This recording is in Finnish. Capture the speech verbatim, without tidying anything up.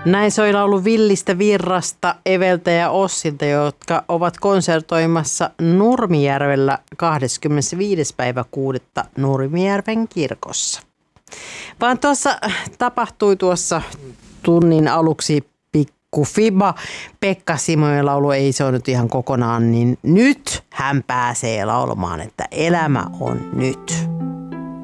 Näin soi laulu Villistä Virrasta, Eveltä ja Ossilta, jotka ovat konsertoimassa Nurmijärvellä kahdeskymmenesviides päivä kuudetta Nurmijärven kirkossa. Vaan tuossa tapahtui tuossa tunnin aluksi pikku fiba. Pekka Simojen laulu ei soinut ihan kokonaan, niin nyt hän pääsee laulamaan, että elämä on nyt.